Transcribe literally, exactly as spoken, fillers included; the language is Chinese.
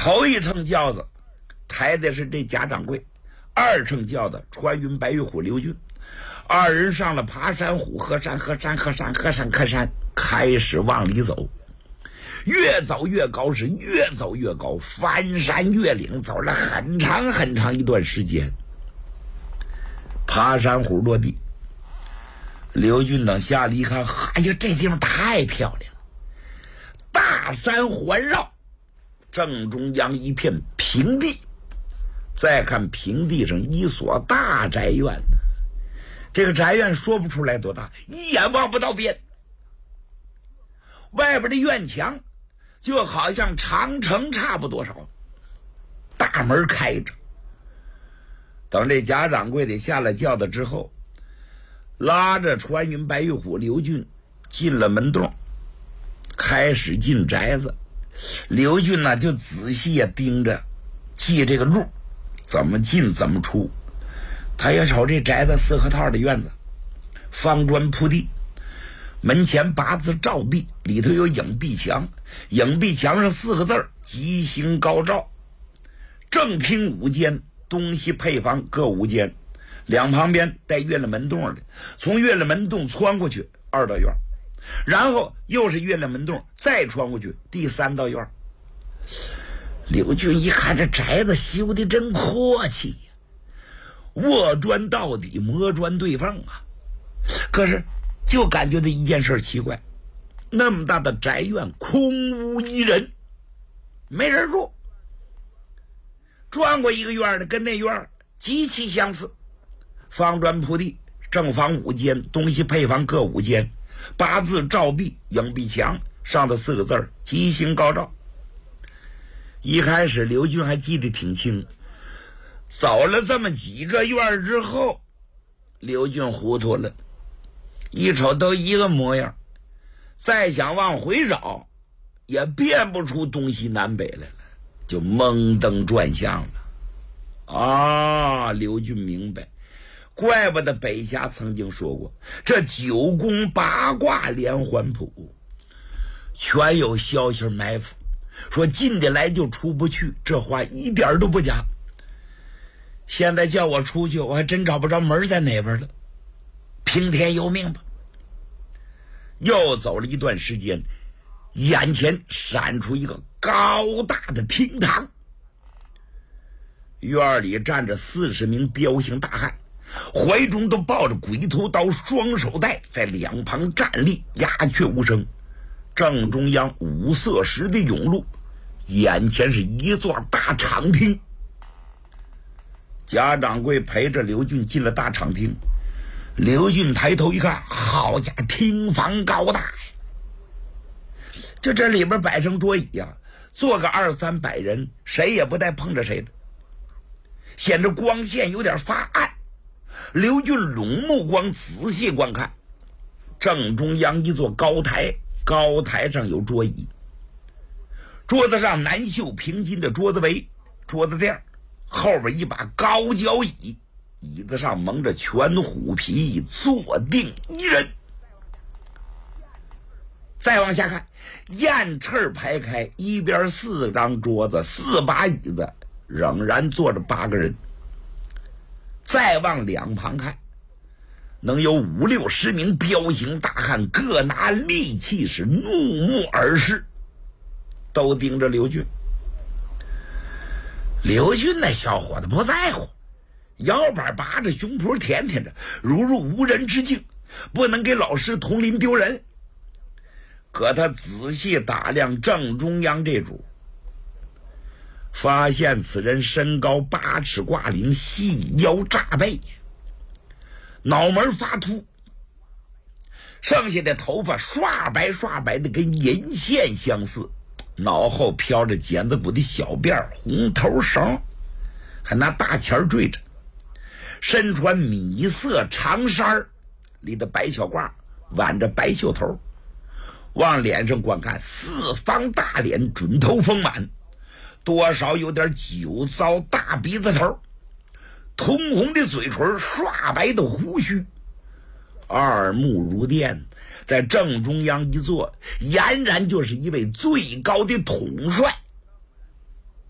头一乘轿子抬的是这贾掌柜，二乘轿子穿云白玉虎刘俊，二人上了爬山虎，河山河山河山河山河山，开始往里走，越走越高，是越走越高，翻山越岭，走了很长很长一段时间。爬山虎落地，刘俊等下来一看，哎呀，这地方太漂亮了，大山环绕，正中央一片平地，再看平地上一所大宅院，这个宅院说不出来多大，一眼望不到边，外边的院墙就好像长城差不多少，大门开着。等这贾掌柜的下了轿子之后，拉着穿云白玉虎刘俊进了门洞，开始进宅子。刘俊呢就仔细啊盯着记这个路，怎么进怎么出。他也瞅这宅子四合套的院子，方砖铺地，门前八字照壁，里头有影壁墙，影壁墙上四个字儿吉星高照。正厅五间，东西配房各五间，两旁边带月亮门洞的，从月亮门洞穿过去二道院，然后又是月亮门洞，再穿过去第三道院。刘俊一看这宅子修的真阔气呀，卧砖到底，磨砖对缝啊。可是就感觉到一件事奇怪，那么大的宅院空无一人，没人住。转过一个院的跟那院极其相似，方砖铺地，正房五间，东西配房各五间，八字照壁，影壁墙，上头四个字吉星高照。一开始刘俊还记得挺清，走了这么几个院之后，刘俊糊涂了，一瞅都一个模样，再想往回找也辨不出东西南北来了，就蒙灯转向了。啊，刘俊明白，怪不得北侠曾经说过，这九宫八卦连环谱全有消息埋伏，说进得来就出不去，这话一点都不假。现在叫我出去，我还真找不着门在哪边了，听天由命吧。又走了一段时间，眼前闪出一个高大的厅堂，院里站着四十名彪形大汉，怀中都抱着鬼头刀，双手带，在两旁站立，鸦雀无声。正中央五色石的甬路，眼前是一座大敞厅。贾掌柜陪着刘俊进了大敞厅，刘俊抬头一看，好家伙，厅房高大呀！就这里边摆成桌椅呀、啊，坐个二三百人，谁也不带碰着谁的，显着光线有点发暗。刘俊拢目光仔细观看，正中央一座高台，高台上有桌椅，桌子上南绣平金的桌子围，桌子垫，后边一把高脚椅，椅子上蒙着全虎皮，坐定一人。再往下看，雁翅排开，一边四张桌子，四把椅子，仍然坐着八个人。再往两旁看，能有五六十名彪形大汉，各拿利器，是怒目而视，都盯着刘俊。刘俊那小伙子不在乎，腰板拔着，胸脯舔舔着，如入无人之境，不能给老师同林丢人。可他仔细打量正中央这主，发现此人身高八尺挂领，细腰炸背，脑门发秃，剩下的头发刷白刷白的跟银线相似，脑后飘着剪子骨的小辫，红头绳，还拿大钱坠着，身穿米色长衫里的白小褂，挽着白袖头，往脸上观看，四方大脸，准头丰满，多少有点酒糟大鼻子头，通红的嘴唇，刷白的胡须，二目如电，在正中央一坐，俨然就是一位最高的统帅。